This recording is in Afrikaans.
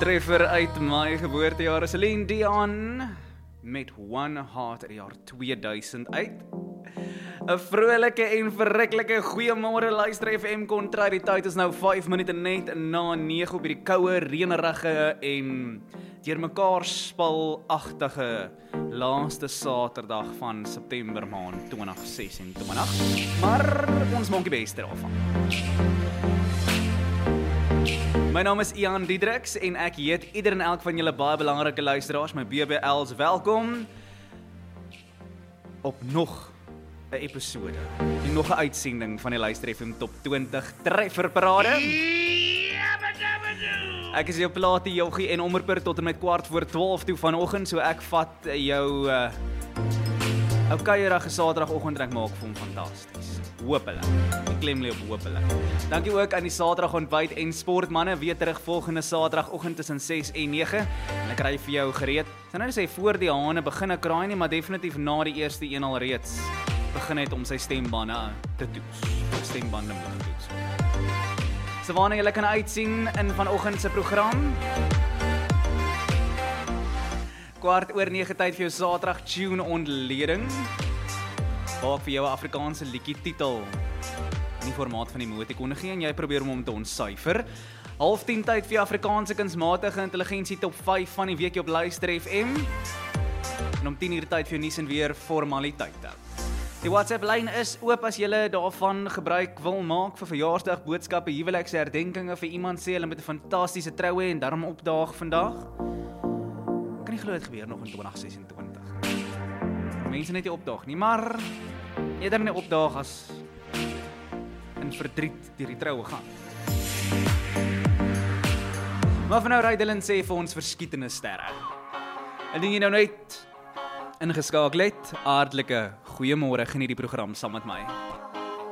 treffer uit my geboortejaar, Celine Dion met One Heart uit die jaar 2000 uit. 'n Vrolike en verruklike goeiemôre luister FM Kontra. Die tyd is nou 5 minute net na 9 op hierdie koue, reënerige en deurmekaar spalagtige laaste Saterdag van September maand 2026. Maar ons maak die beste daarvan. My naam is Ian Diedriks en ek heet ieder en elk van julle baie belangrike luisteraars, my BBL's, welkom op nog 'n episode en nog 'n uitsending van die Luister FM Top 20 Trefferparade. Ek is jou plaatie Joggie en omroeper tot en met 11:15 toe vanoggend, so ek vat jou ou kuierige Saterdagoggend en ek maak vir hom fantasties. Hoopelik. Ek klem lê op hoopelik. Dankie ook aan die Saterdag ontbyt en sportmanne, weer terug volgende Saterdagoggend tussen 6 en 9 en ek ry vir jou gereed. Sy nou sê voor die hane begin kraai nie, maar definitief na die eerste een al reeds begin het om sy stembande te toets. Stembande moet toets. So waarna julle kan uitsien in vanoggend se program. 8:15 tyd vir jou Saterdag tune ontleding. Waar ek vir jou 'n Afrikaanse liedjie titel in die formaat van emotikone gee en jy probeer om te ontsyfer. 9:30 tyd vir Afrikaanse kunsmatige intelligensie top 5 van die week op Luister FM. En om 10:00 tyd vir jou nuus en weer formaliteite. Die WhatsApp-lyn is oop as julle daarvan gebruik wil maak vir verjaarsdag, boodskappe, huwelikse herdenkinge, vir iemand sê hulle met 'n fantastiese troue en daarom opdaag vandag. Kan nie glo dit gebeur nog in 2026. Mense net nie opdaag nie, maar eerder nie opdaag as in verdriet deur die troue gaan. Maar van nou Rydelin sê vir ons verskietende sterre. Indien jy nou net ingeskakel het, hartlike goeiemôre, geniet die program saam met my.